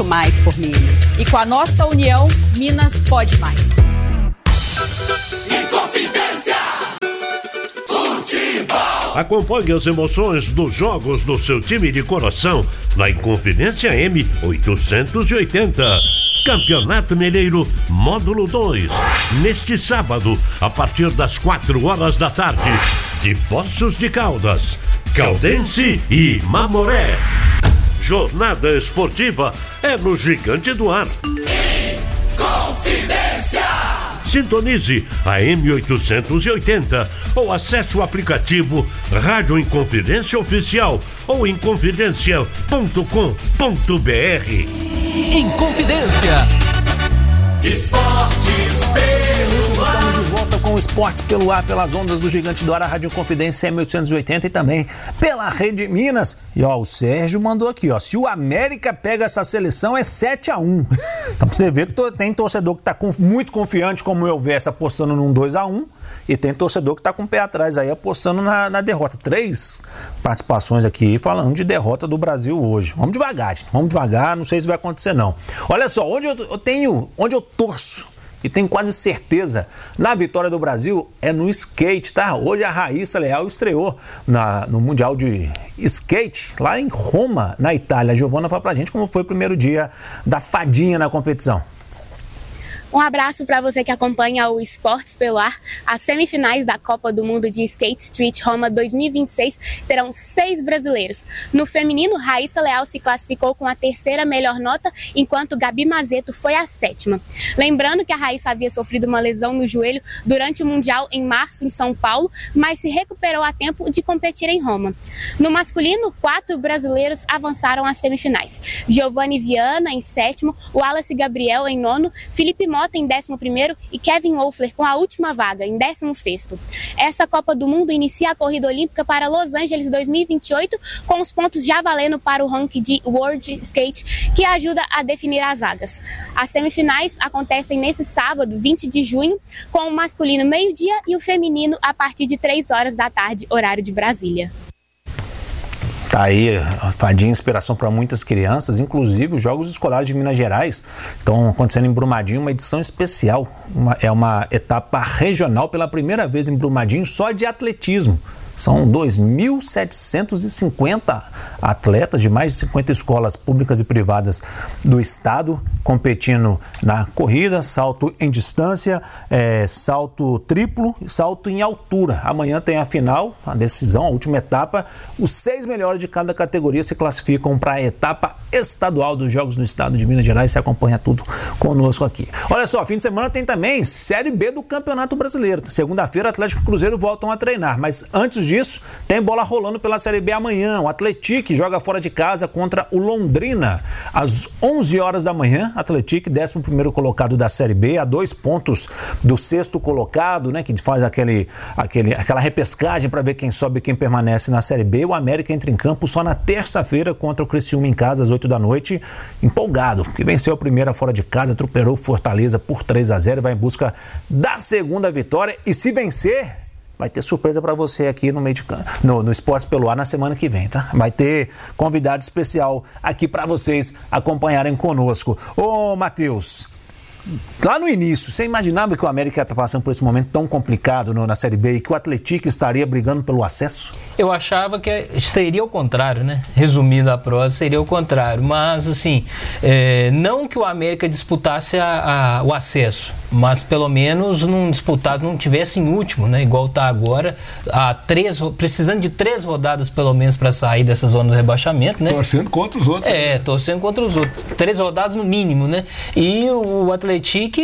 muito mais por Minas. E com a nossa união, Minas pode mais. Inconfidência Futebol. Acompanhe as emoções dos jogos do seu time de coração na Inconfidência M880. Campeonato Mineiro Módulo 2. Neste sábado, a partir das 4 horas da tarde, de Poços de Caldas, Caldense e Mamoré. Jornada esportiva é no Gigante do Ar. Inconfidência. Sintonize a M880 ou acesse o aplicativo Rádio Inconfidência Oficial ou inconfidencia.com.br. Inconfidência. Esportes pelo ar. Estamos de volta com o Esportes pelo Ar, pelas ondas do Gigante do Ar, a Rádio Inconfidência M880 e também pela Rede Minas. E ó, o Sérgio mandou aqui, ó, se o América pega essa seleção é 7-1. Então pra você ver que tem torcedor que tá muito confiante, como eu Verso, apostando num 2-1, e tem torcedor que tá com o pé atrás aí, apostando na derrota. 3 participações aqui falando de derrota do Brasil hoje. Vamos devagar, gente. Vamos devagar, não sei se vai acontecer não. Olha só, onde eu torço e tenho quase certeza na vitória do Brasil é no skate, tá? Hoje a Raíssa Leal estreou no Mundial de Skate lá em Roma, na Itália. A Giovana fala pra gente como foi o primeiro dia da fadinha na competição. Um abraço para você que acompanha o Esportes pelo Ar. As semifinais da Copa do Mundo de Skate Street Roma 2026 terão 6 brasileiros. No feminino, Raíssa Leal se classificou com a 3ª melhor nota, enquanto Gabi Mazeto foi a 7ª. Lembrando que a Raíssa havia sofrido uma lesão no joelho durante o Mundial em março em São Paulo, mas se recuperou a tempo de competir em Roma. No masculino, 4 brasileiros avançaram às semifinais. Giovanni Viana em 7º, Wallace Gabriel em 9º, Felipe Mota em 11º e Kevin Wolfler com a última vaga em 16º. Essa Copa do Mundo inicia a corrida olímpica para Los Angeles 2028 com os pontos já valendo para o ranking de World Skate, que ajuda a definir as vagas. As semifinais acontecem nesse sábado, 20 de junho, com o masculino meio-dia e o feminino a partir de 3 horas da tarde, horário de Brasília. Tá aí a fadinha, inspiração para muitas crianças, inclusive os Jogos Escolares de Minas Gerais estão acontecendo em Brumadinho, uma edição especial, é uma etapa regional pela primeira vez em Brumadinho, só de atletismo. São 2.750 atletas de mais de 50 escolas públicas e privadas do estado competindo na corrida, salto em distância, salto triplo e salto em altura. Amanhã tem a final, a decisão, a última etapa. Os 6 melhores de cada categoria se classificam para a etapa estadual dos Jogos no estado de Minas Gerais. Você acompanha tudo conosco aqui. Olha só, fim de semana tem também Série B do Campeonato Brasileiro. Segunda-feira, Atlético e Cruzeiro voltam a treinar, mas antes disso, tem bola rolando pela Série B amanhã. O Atlético joga fora de casa contra o Londrina. Às 11 horas da manhã, Atlético, 11º colocado da Série B, a 2 pontos do 6º colocado, né, que faz aquela repescagem para ver quem sobe e quem permanece na Série B. O América entra em campo só na terça-feira contra o Criciúma em casa, às 8 da noite. Empolgado, que venceu a primeira fora de casa, atropelou Fortaleza por 3-0 e vai em busca da segunda vitória. E se vencer, vai ter surpresa para você aqui no meio de campo, no Esportes pelo Ar na semana que vem, tá? Vai ter convidado especial aqui para vocês acompanharem conosco. Ô, Matheus, lá no início, você imaginava que o América está passando por esse momento tão complicado na Série B e que o Atlético estaria brigando pelo acesso? Eu achava que seria o contrário, né? Resumindo a prosa, seria o contrário. Mas, assim, não que o América disputasse o acesso, mas pelo menos não tivesse em último, né? Igual está agora, precisando de 3 rodadas pelo menos para sair dessa zona do rebaixamento, né? Torcendo contra os outros. Torcendo contra os outros. 3 rodadas no mínimo, né? E o Atlético,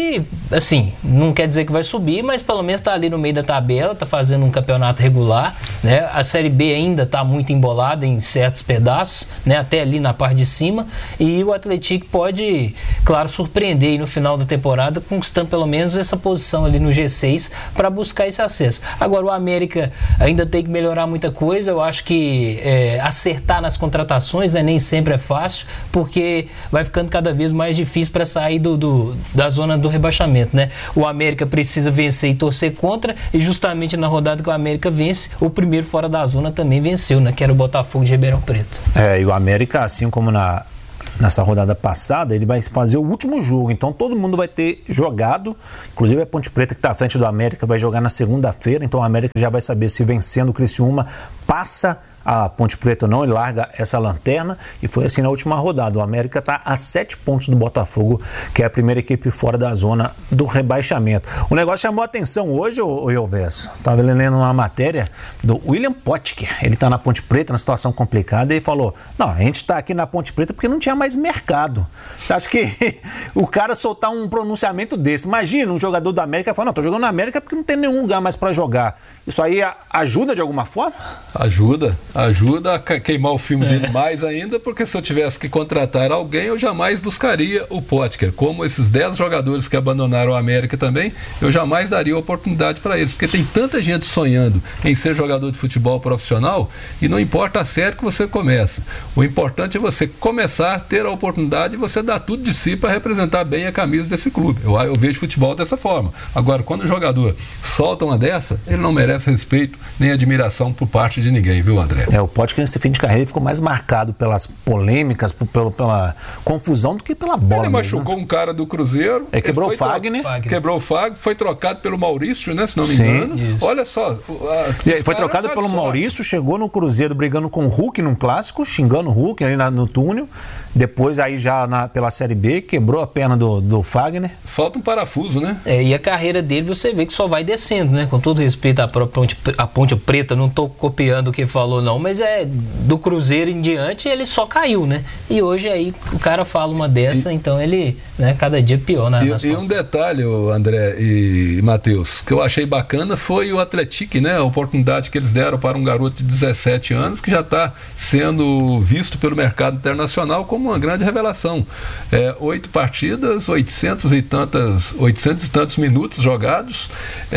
assim, não quer dizer que vai subir, mas pelo menos está ali no meio da tabela, está fazendo um campeonato regular, né? A Série B ainda está muito embolada em certos pedaços, né? Até ali na parte de cima, e o Atlético pode, claro, surpreender aí no final da temporada, conquistando pelo menos essa posição ali no G6 para buscar esse acesso. Agora, o América ainda tem que melhorar muita coisa. Eu acho que acertar nas contratações, né, nem sempre é fácil, porque vai ficando cada vez mais difícil para sair da zona do rebaixamento, né? O América precisa vencer e torcer contra, e justamente na rodada que o América vence, o primeiro fora da zona também venceu, né? Que era o Botafogo de Ribeirão Preto. E o América, assim como na nessa rodada passada, ele vai fazer o último jogo, então todo mundo vai ter jogado, inclusive a Ponte Preta, que está à frente do América, vai jogar na segunda-feira, então o América já vai saber se vencendo o Criciúma passa a Ponte Preta não, ele larga essa lanterna, e foi assim na última rodada. O América está a 7 pontos do Botafogo, que é a primeira equipe fora da zona do rebaixamento. O negócio chamou a atenção hoje, ô Elvésio. Estava lendo uma matéria do William Potker, ele está na Ponte Preta, na situação complicada, e ele falou, não, a gente está aqui na Ponte Preta porque não tinha mais mercado. Você acha que o cara soltar um pronunciamento desse? Imagina um jogador do América falando, não, estou jogando na América porque não tem nenhum lugar mais para jogar. Isso aí ajuda de alguma forma? Ajuda a queimar o filme dele mais ainda, porque se eu tivesse que contratar alguém, eu jamais buscaria o Potker. Como esses 10 jogadores que abandonaram o América também, eu jamais daria oportunidade para eles, porque tem tanta gente sonhando em ser jogador de futebol profissional, e não importa a série que você começa. O importante é você começar, ter a oportunidade e você dar tudo de si para representar bem a camisa desse clube. Eu vejo futebol dessa forma. Agora, quando o jogador solta uma dessa, ele não merece respeito nem admiração por parte de ninguém, viu, André? O Potker nesse fim de carreira ficou mais marcado pelas polêmicas, pela confusão do que pela bola. Ele machucou um cara do Cruzeiro. Quebrou o Fagner. Quebrou o Fagner, foi trocado pelo Maurício, né? Se não me engano. Isso. Olha só. Foi trocado pelo Maurício, chegou no Cruzeiro brigando com o Hulk num clássico, xingando o Hulk ali no túnel. Depois, aí já pela Série B, quebrou a perna do Fagner. Falta um parafuso, né? E a carreira dele, você vê que só vai descendo, né? Com todo respeito à própria Ponte Preta, não estou copiando o que falou, não, mas do Cruzeiro em diante, ele só caiu, né? E hoje aí o cara fala uma dessa, então ele, né, cada dia pior na situação. E um detalhe, André e Matheus, que eu achei bacana foi o Atlético, né? A oportunidade que eles deram para um garoto de 17 anos que já está sendo visto pelo mercado internacional como uma grande revelação. 8 partidas, 800 e tantos minutos jogados,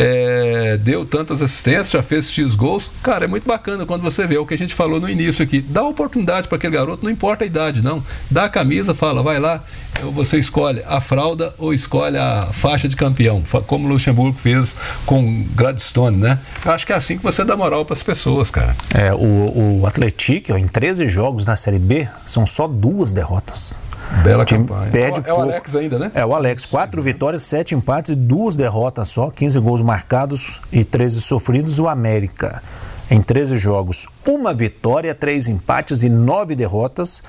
deu tantas assistências, já fez X gols. Cara, é muito bacana quando você vê o que a gente falou no início aqui. Dá oportunidade para aquele garoto, não importa a idade, não. Dá a camisa, fala, vai lá, você escolhe a fralda ou escolhe a faixa de campeão, como o Luxemburgo fez com Gladstone, né? Eu acho que é assim que você dá moral para as pessoas, cara. O Atlético, em 13 jogos na Série B, são só 2 derrotas. Bela campanha. É o Alex ainda, né? O Alex, 4 vitórias, 7 empates e 2 derrotas só, 15 gols marcados e 13 sofridos. O América, em 13 jogos, 1 vitória, 3 empates e 9 derrotas.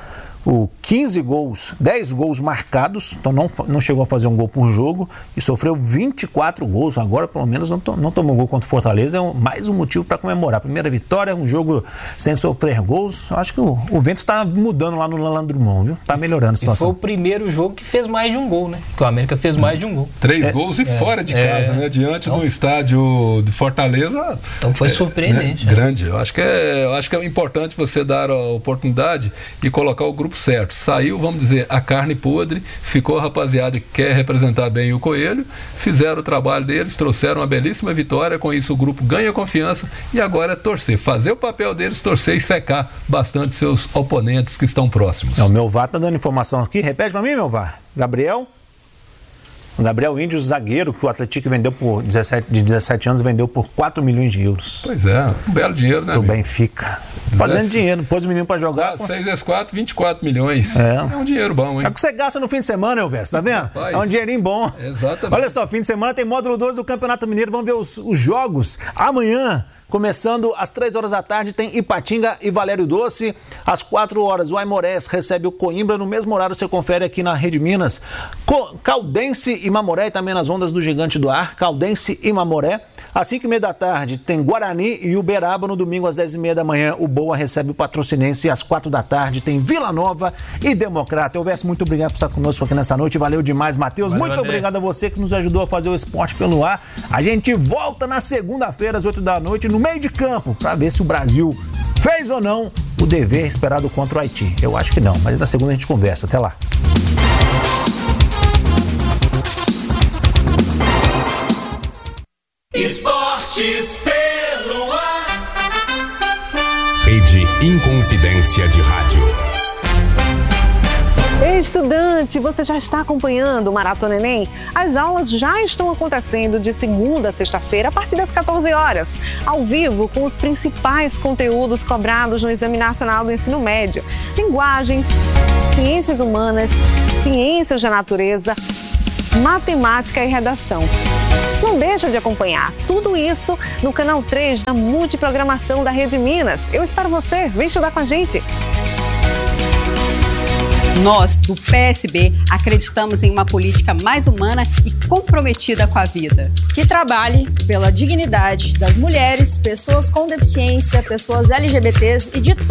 15 gols, 10 gols marcados, então não chegou a fazer um gol por jogo e sofreu 24 gols. Agora, pelo menos, não tomou gol contra o Fortaleza. É mais um motivo para comemorar. Primeira vitória, um jogo sem sofrer gols. Acho que o vento está mudando lá no Leandro Drummond, viu? Está melhorando a situação. E foi o primeiro jogo que fez mais de um gol, né? Que o América fez mais de um gol. 3 gols e fora de casa, né? Diante do estádio de Fortaleza. Então foi surpreendente. Né? Grande. Eu acho que é importante você dar a oportunidade e colocar o grupo certo. Saiu, vamos dizer, a carne podre, ficou a rapaziada que quer representar bem o Coelho, fizeram o trabalho deles, trouxeram uma belíssima vitória, com isso o grupo ganha confiança e agora é torcer, fazer o papel deles, torcer e secar bastante seus oponentes que estão próximos. O Melvar tá dando informação aqui, repete pra mim, Melvar. O Gabriel Índio, zagueiro, que o Atlético vendeu de 17 anos, vendeu por 4 milhões de euros. Pois é, um belo dinheiro, né? Do Benfica. Fazendo dinheiro, pôs o menino pra jogar. 6 vezes 4, 24 milhões. É um dinheiro bom, hein? É o que você gasta no fim de semana, Elvésio, tá vendo? Rapaz, é um dinheirinho bom. Exatamente. Olha só, fim de semana tem módulo 2 do Campeonato Mineiro, vamos ver os jogos amanhã. Começando às 3 horas da tarde, tem Ipatinga e Valério Doce. Às 4 horas, o Aimorés recebe o Coimbra. No mesmo horário, você confere aqui na Rede Minas. Caldense e Mamoré, também nas ondas do Gigante do Ar. Caldense e Mamoré. Às 5h30 da tarde, tem Guarani e Uberaba. No domingo, às 10h30 da manhã, o Boa recebe o Patrocinense. E às 4 da tarde, tem Vila Nova e Democrata. Elvésio, muito obrigado por estar conosco aqui nessa noite. Valeu demais, Matheus. Muito obrigado a você que nos ajudou a fazer o esporte pelo ar. A gente volta na segunda-feira, às 8 da noite, no meio de campo, para ver se o Brasil fez ou não o dever esperado contra o Haiti. Eu acho que não, mas na segunda a gente conversa. Até lá. Esportes pelo ar. Rede Inconfidência de Rádio. Estudante, você já está acompanhando o Maratona Enem? As aulas já estão acontecendo de segunda a sexta-feira, a partir das 14 horas, ao vivo, com os principais conteúdos cobrados no Exame Nacional do Ensino Médio: linguagens, ciências humanas, ciências da natureza, matemática e redação. Não deixa de acompanhar tudo isso no canal 3 da Multiprogramação da Rede Minas. Eu espero você, vem estudar com a gente. Nós, do PSB, acreditamos em uma política mais humana e comprometida com a vida. Que trabalhe pela dignidade das mulheres, pessoas com deficiência, pessoas LGBTs e de